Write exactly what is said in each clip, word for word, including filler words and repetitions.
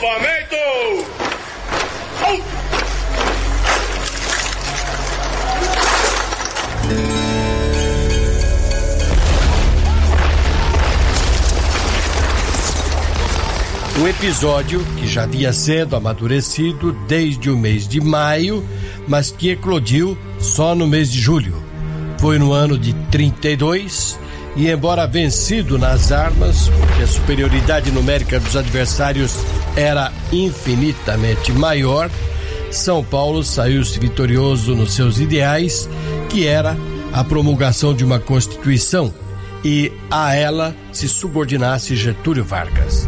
Agrupamento! Oh! Um episódio que já havia sendo amadurecido desde o mês de maio, mas que eclodiu só no mês de julho. Foi no ano de trinta e dois e, embora vencido nas armas, porque a superioridade numérica dos adversários era infinitamente maior, São Paulo saiu-se vitorioso nos seus ideais, que era a promulgação de uma Constituição, e a ela se subordinasse Getúlio Vargas.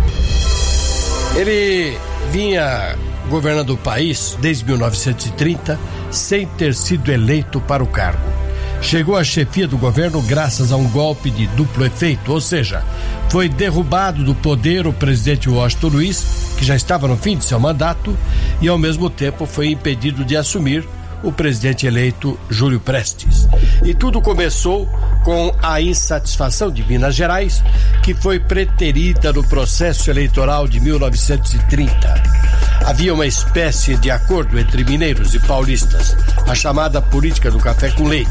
Ele vinha governando o país desde mil novecentos e trinta sem ter sido eleito para o cargo. Chegou à chefia do governo graças a um golpe de duplo efeito, ou seja, foi derrubado do poder o presidente Washington Luiz, que já estava no fim de seu mandato, e ao mesmo tempo foi impedido de assumir o presidente eleito Júlio Prestes. E tudo começou com a insatisfação de Minas Gerais, que foi preterida no processo eleitoral de mil novecentos e trinta. Havia uma espécie de acordo entre mineiros e paulistas, a chamada política do café com leite.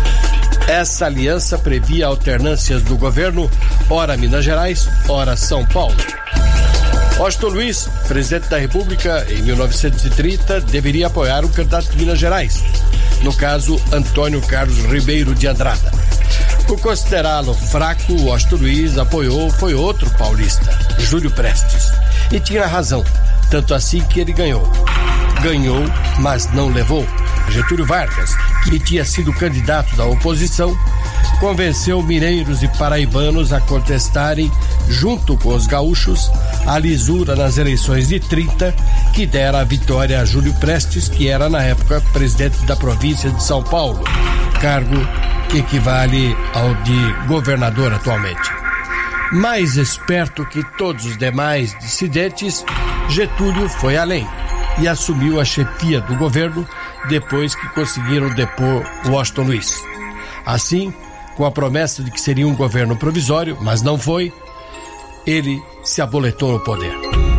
Essa aliança previa alternâncias do governo, ora Minas Gerais, ora São Paulo. Washington Luiz, presidente da República, em mil novecentos e trinta, deveria apoiar o candidato de Minas Gerais, no caso Antônio Carlos Ribeiro de Andrada. Por considerá-lo fraco, Washington Luiz apoiou, foi outro paulista, Júlio Prestes. E tinha razão, tanto assim que ele ganhou. Ganhou, mas não levou. Getúlio Vargas, que tinha sido candidato da oposição, convenceu mineiros e paraibanos a contestarem, junto com os gaúchos, a lisura nas eleições de trinta, que dera a vitória a Júlio Prestes, que era na época presidente da província de São Paulo, cargo que equivale ao de governador atualmente. Mais esperto que todos os demais dissidentes, Getúlio foi além e assumiu a chefia do governo depois que conseguiram depor Washington Luiz. Assim, com a promessa de que seria um governo provisório, mas não foi, ele se aboletou no poder.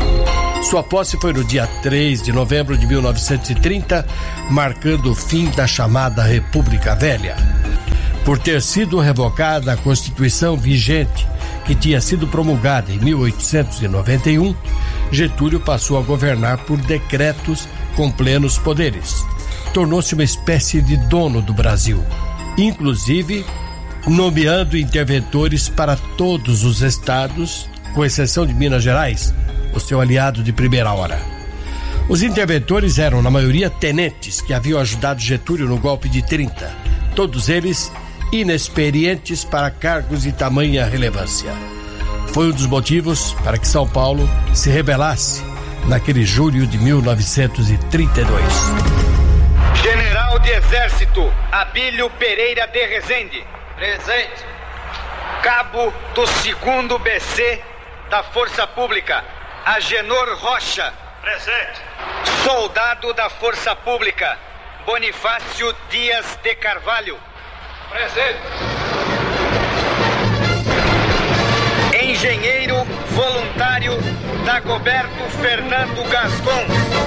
Sua posse foi no dia três de novembro de mil novecentos e trinta, marcando o fim da chamada República Velha. Por ter sido revocada a Constituição vigente, que tinha sido promulgada em mil oitocentos e noventa e um, Getúlio passou a governar por decretos com plenos poderes. Tornou-se uma espécie de dono do Brasil, inclusive nomeando interventores para todos os estados, com exceção de Minas Gerais, o seu aliado de primeira hora. Os interventores eram, na maioria, tenentes que haviam ajudado Getúlio no golpe de trinta, todos eles inexperientes para cargos de tamanha relevância. Foi um dos motivos para que São Paulo se rebelasse naquele julho de mil novecentos e trinta e dois. General de Exército Abílio Pereira de Rezende. Presente. Cabo do segundo B C da Força Pública, Agenor Rocha. Presente. Soldado da Força Pública, Bonifácio Dias de Carvalho. Presente. Engenheiro voluntário Dagoberto Fernando Gascon.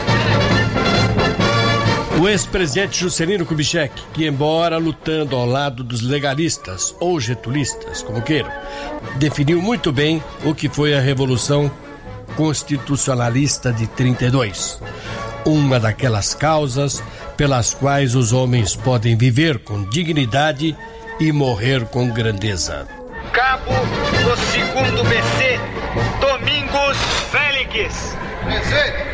O ex-presidente Juscelino Kubitschek, que embora lutando ao lado dos legalistas ou getulistas, como queiram, definiu muito bem o que foi a Revolução Constitucionalista de trinta e dois. Uma daquelas causas pelas quais os homens podem viver com dignidade e morrer com grandeza. Cabo do segundo B C, Domingos Félix. Presente.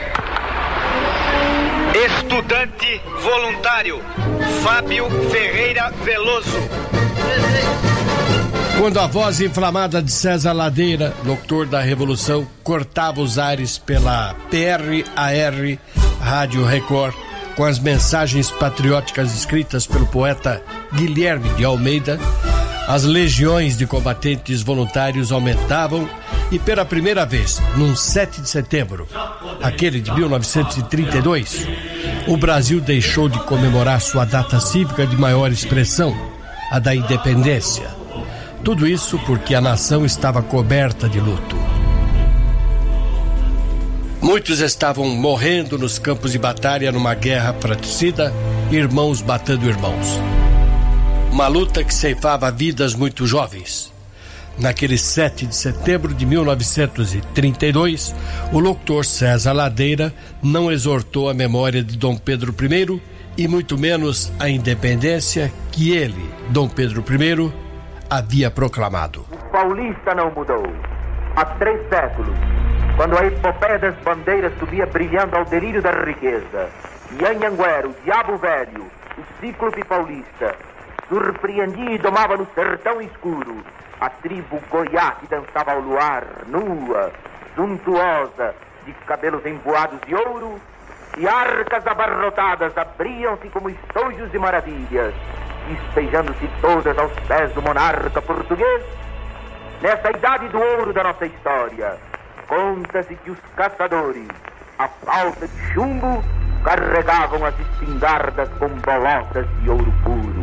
Estudante voluntário, Fábio Ferreira Veloso. Presente. Quando a voz inflamada de César Ladeira, locutor da Revolução, cortava os ares pela P R A R Rádio Record, com as mensagens patrióticas escritas pelo poeta Guilherme de Almeida, as legiões de combatentes voluntários aumentavam e pela primeira vez, num sete de setembro, aquele de mil novecentos e trinta e dois, o Brasil deixou de comemorar sua data cívica de maior expressão, a da independência. Tudo isso porque a nação estava coberta de luto. Muitos estavam morrendo nos campos de batalha numa guerra fratricida, irmãos matando irmãos. Uma luta que ceifava vidas muito jovens. Naquele sete de setembro de mil novecentos e trinta e dois, o locutor César Ladeira não exortou a memória de Dom Pedro I e muito menos a independência que ele, Dom Pedro I, havia proclamado. O paulista não mudou. Há três séculos, quando a epopeia das bandeiras subia brilhando ao delírio da riqueza, e Anhanguera, o diabo velho, o cíclope paulista, surpreendia e domava no sertão escuro a tribo Goiá que dançava ao luar, nua, suntuosa, de cabelos emboados de ouro, e arcas abarrotadas abriam-se como estojos de maravilhas, despejando-se todas aos pés do monarca português. Nessa idade do ouro da nossa história, conta-se que os caçadores, a falta de chumbo, carregavam as espingardas com bolotas de ouro puro.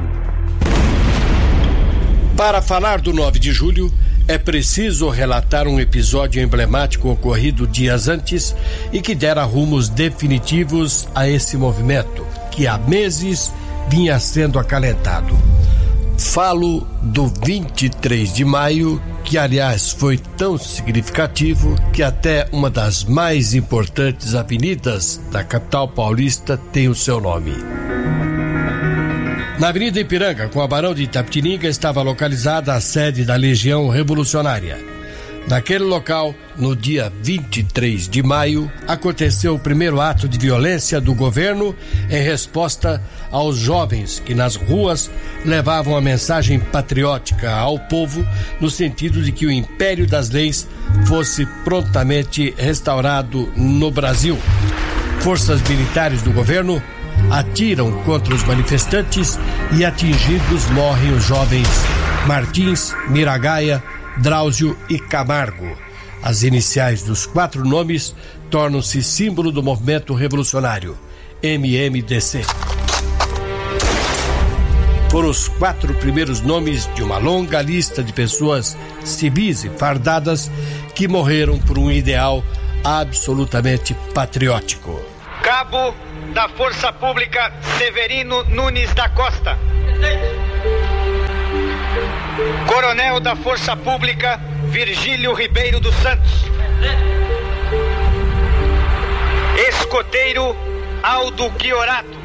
Para falar do nove de julho, é preciso relatar um episódio emblemático ocorrido dias antes e que dera rumos definitivos a esse movimento, que há meses vinha sendo acalentado. Falo do vinte e três de maio, que aliás foi tão significativo que até uma das mais importantes avenidas da capital paulista tem o seu nome. Na Avenida Ipiranga, com a Barão de Itapetininga, estava localizada a sede da Legião Revolucionária. Naquele local, no dia vinte e três de maio, aconteceu o primeiro ato de violência do governo em resposta aos jovens que nas ruas levavam a mensagem patriótica ao povo no sentido de que o império das leis fosse prontamente restaurado no Brasil. Forças militares do governo atiram contra os manifestantes e atingidos morrem os jovens Martins, Miragaia, Drauzio e Camargo. As iniciais dos quatro nomes tornam-se símbolo do movimento revolucionário, M M D C. Foram os quatro primeiros nomes de uma longa lista de pessoas civis e fardadas que morreram por um ideal absolutamente patriótico. Cabo da Força Pública Severino Nunes da Costa. Coronel da Força Pública Virgílio Ribeiro dos Santos. Escoteiro Aldo Chiorato.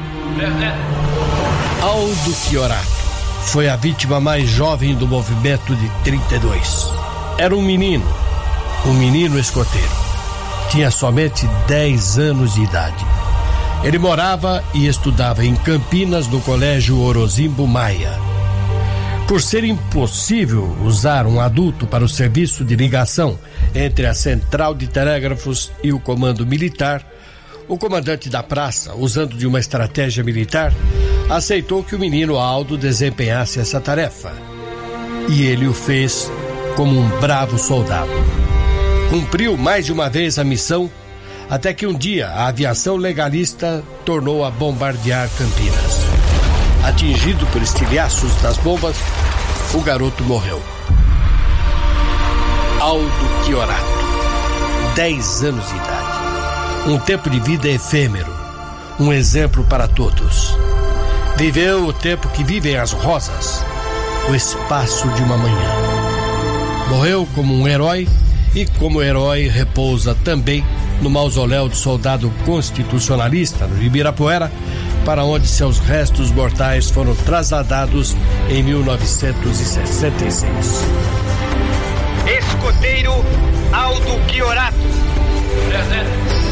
Aldo Chiorato foi a vítima mais jovem do movimento de trinta e dois. Era um menino, um menino escoteiro. Tinha somente dez anos de idade. Ele morava e estudava em Campinas, no Colégio Orozimbo Maia. Por ser impossível usar um adulto para o serviço de ligação entre a central de telégrafos e o comando militar, o comandante da praça, usando de uma estratégia militar, aceitou que o menino Aldo desempenhasse essa tarefa. E ele o fez como um bravo soldado. Cumpriu mais de uma vez a missão, até que um dia a aviação legalista tornou a bombardear Campinas. Atingido por estilhaços das bombas, o garoto morreu. Aldo Chiorato, dez anos de idade. Um tempo de vida efêmero, um exemplo para todos. Viveu o tempo que vivem as rosas, o espaço de uma manhã. Morreu como um herói e como herói repousa também no mausoléu de soldado constitucionalista no Ibirapuera, para onde seus restos mortais foram trasladados em mil novecentos e sessenta e seis. Escoteiro Aldo Chiorato. Presente.